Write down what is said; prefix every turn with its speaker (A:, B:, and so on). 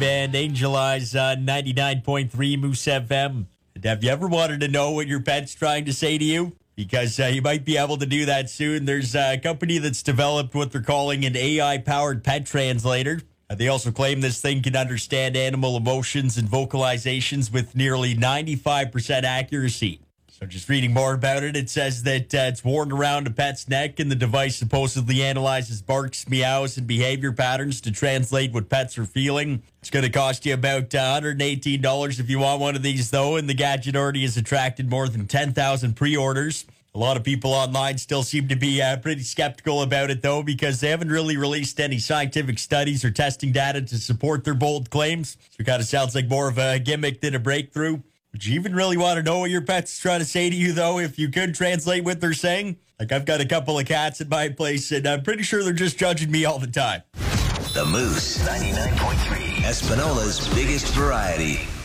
A: Band, Angel Eyes on 99.3 Moose FM. And have you ever wanted to know what your pet's trying to say to you? Because you might be able to do that soon. There's a company that's developed what they're calling an AI-powered pet translator. They also claim this thing can understand animal emotions and vocalizations with nearly 95% accuracy. So just reading more about it, it says that it's worn around a pet's neck, and the device supposedly analyzes barks, meows, and behavior patterns to translate what pets are feeling. It's going to cost you about $118 if you want one of these, though, and the gadget already has attracted more than 10,000 pre-orders. A lot of people online still seem to be pretty skeptical about it, though, because they haven't really released any scientific studies or testing data to support their bold claims. So it kind of sounds like more of a gimmick than a breakthrough. Would you even really want to know what your pet's trying to say to you, though, if you could translate what they're saying? Like, I've got a couple of cats at my place, and I'm pretty sure they're just judging me all the time.
B: The Moose, 99.3, Espinola's biggest variety.